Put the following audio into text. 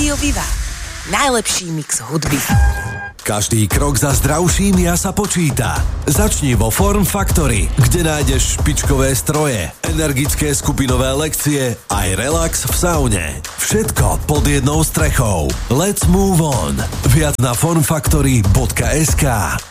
Rádio Viva. Najlepší mix hudby. Každý krok za zdravším ja sa počíta. Začni vo Form Factory, kde nájdeš špičkové stroje, energické skupinové lekcie aj relax v saune. Všetko pod jednou strechou. Let's move on. Viac na formfactory.sk.